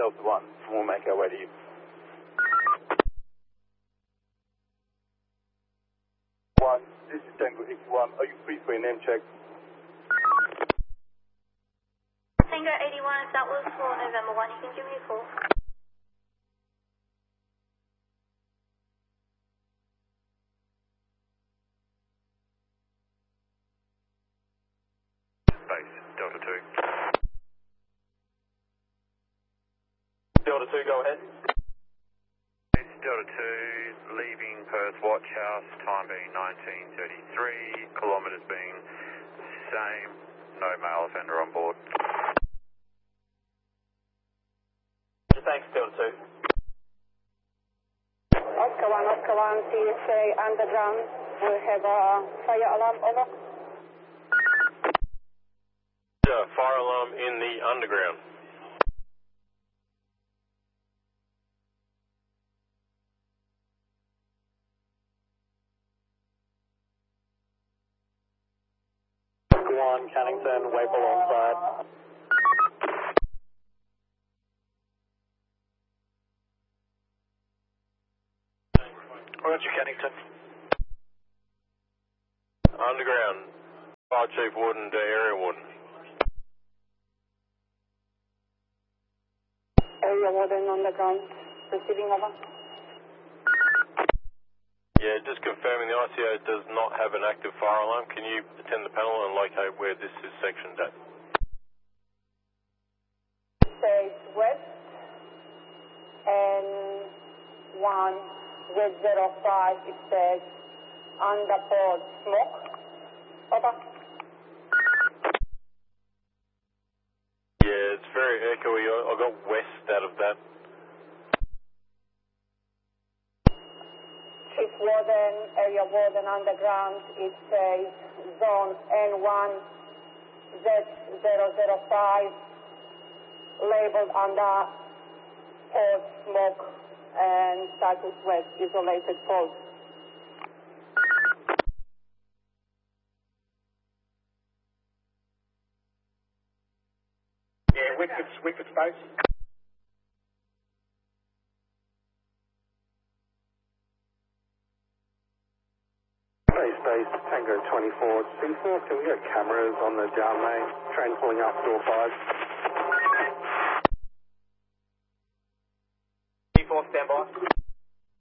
Delta 1, we'll make our way to you. This is Tango X1. Are you free for a name check? Tango 81, if that was for November 1, you can give me a call. Base, Delta 2. Delta 2, go ahead. Base, Delta 2, leaving Perth Watch House, time being 1933, kilometres being the same, no male offender on board. Thanks, Delta 2. Oscar 1, TSA underground. We have a fire alarm, over. Fire alarm in the underground. Oscar 1, Cannington, wave alongside. Roger, Cannington. Underground. Fire Chief Warden to Area Warden. Area warden on the ground. Receiving, over. Yeah, just confirming the ICO does not have an active fire alarm. Can you attend the panel and locate where this is sectioned at? Says west and 1 with 05, it says underport smoke. Over. Yeah, it's very echoey. I got west out of that. Chief warden, area warden underground, it says zone N1 Z005 labeled under port smoke and status west isolated port. Yeah, Wickford space. Base, Tango 24, C4, can we get cameras on the down main? Train pulling up, door 5. C4, stand by.